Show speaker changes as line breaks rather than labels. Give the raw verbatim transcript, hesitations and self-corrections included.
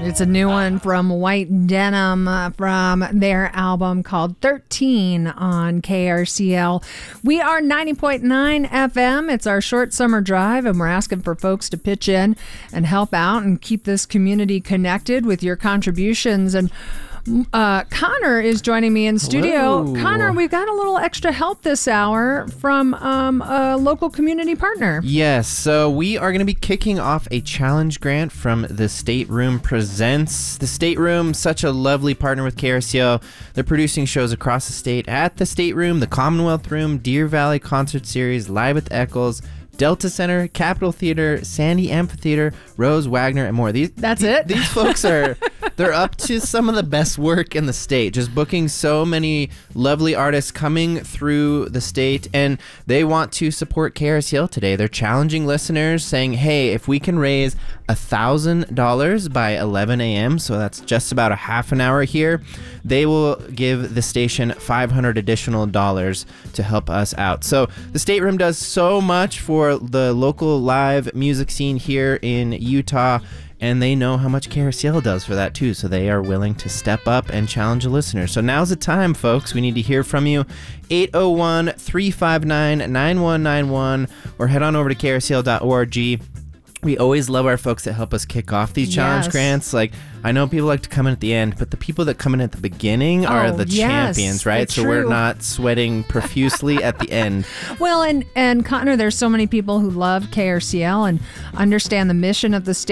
It's a new one from White Denim uh, from their album called thirteen on K R C L. We are ninety point nine F M. It's our short summer drive, and we're asking for folks to pitch in and help out and keep this community connected with your contributions. And Uh, Connor is joining me in studio.
Hello.
Connor, we've got a little extra help this hour from um, a local community partner.
Yes, so we are going to be kicking off a challenge grant from the State Room Presents. The State Room, such a lovely partner with K R C L. They're producing shows across the state at the State Room, the Commonwealth Room, Deer Valley Concert Series, Live at the Eccles, Delta Center, Capitol Theater, Sandy Amphitheater, Rose Wagner, and more. These
That's
th-
it?
These folks are, they're up to some of the best work in the state, just booking so many lovely artists coming through the state, and they want to support K R C L today. They're challenging listeners, saying, hey, if we can raise one thousand dollars by eleven a.m., so that's just about a half an hour here, they will give the station five hundred additional dollars to help us out. So the State Room does so much for the local live music scene here in Utah, and they know how much K R C L does for that too, so they are willing to step up and challenge a listener. So now's the time, folks. We need to hear from you. eight oh one, three five nine, nine one nine one, or head on over to K R C L dot org. We always love our folks that help us kick off these challenge
Yes.
grants. Like, I know people like to come in at the end, but the people that come in at the beginning are
Oh,
the
yes,
champions, right?
that's
So we're
true.
not sweating profusely at the end.
Well, and, and Connor, there's so many people who love K R C L and understand the mission of the state.